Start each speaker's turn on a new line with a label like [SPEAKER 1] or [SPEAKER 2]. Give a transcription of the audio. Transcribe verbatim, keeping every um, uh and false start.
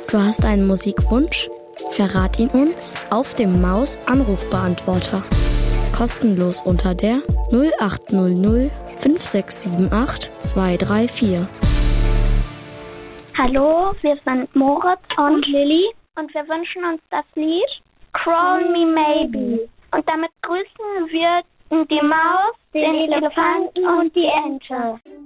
[SPEAKER 1] Du hast einen Musikwunsch? Verrat ihn uns auf dem Maus-Anrufbeantworter. Kostenlos unter der null acht null null fünf sechs sieben acht zwei drei vier.
[SPEAKER 2] Hallo, wir sind Moritz und Lilly und wir wünschen uns das Lied Call Me Maybe. Und damit grüßen wir die Maus, den Elefanten und die Ente.